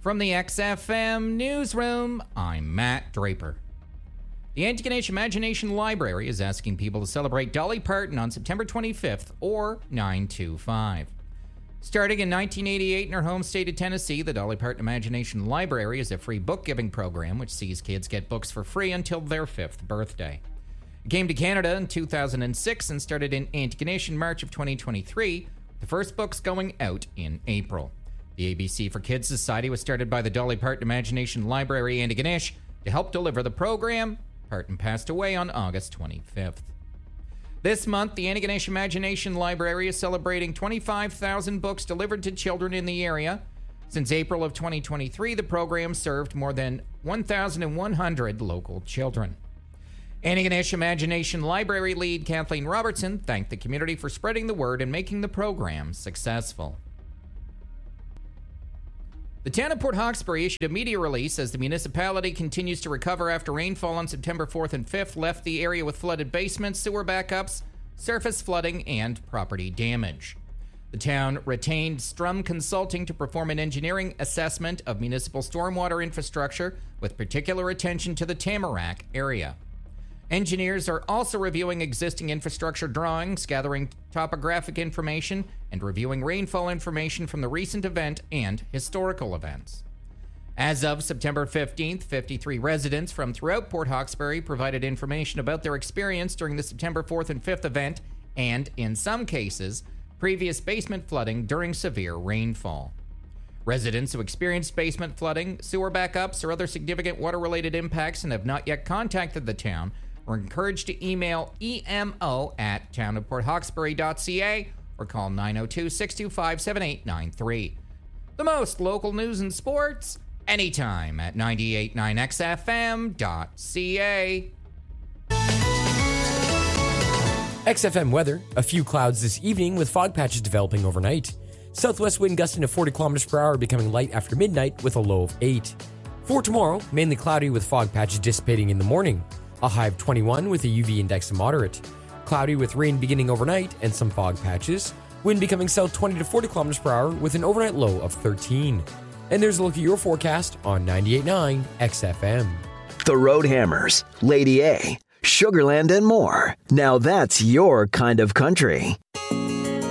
From the XFM Newsroom, I'm Matt Draper. The Antigonish Imagination Library is asking people to celebrate Dolly Parton on September 25th, or 9/25. Starting in 1988 in her home state of Tennessee, the Dolly Parton Imagination Library is a free book-giving program which sees kids get books for free until their 5th birthday. It came to Canada in 2006 and started in Antigonish in March of 2023, the first books going out in April. The ABC for Kids Society was started by the Dolly Parton Imagination Library Antigonish to help deliver the program. Parton passed away on August 25th. This month, the Antigonish Imagination Library is celebrating 25,000 books delivered to children in the area. Since April of 2023, the program served more than 1,100 local children. Antigonish Imagination Library lead Kathleen Robertson thanked the community for spreading the word and making the program successful. The town of Port Hawkesbury issued a media release as the municipality continues to recover after rainfall on September 4th and 5th left the area with flooded basements, sewer backups, surface flooding, and property damage. The town retained Strum Consulting to perform an engineering assessment of municipal stormwater infrastructure with particular attention to the Tamarack area. Engineers are also reviewing existing infrastructure drawings, gathering topographic information, and reviewing rainfall information from the recent event and historical events. As of September 15th, 53 residents from throughout Port Hawkesbury provided information about their experience during the September 4th and 5th event and, in some cases, previous basement flooding during severe rainfall. Residents who experienced basement flooding, sewer backups, or other significant water-related impacts and have not yet contacted the town are encouraged to email emo@townofporthawkesbury.ca or call 902-625-7893. The most local news and sports, anytime at 989xfm.ca. XFM weather, a few clouds this evening with fog patches developing overnight. Southwest wind gusting to 40 kilometers per hour, becoming light after midnight with a low of 8. For tomorrow, mainly cloudy with fog patches dissipating in the morning. A high of 21 with a UV index of moderate. Cloudy with rain beginning overnight and some fog patches. Wind becoming south 20 to 40 kilometers per hour with an overnight low of 13. And there's a look at your forecast on 98.9 XFM. The Road Hammers, Lady A, Sugarland, and more. Now that's your kind of country.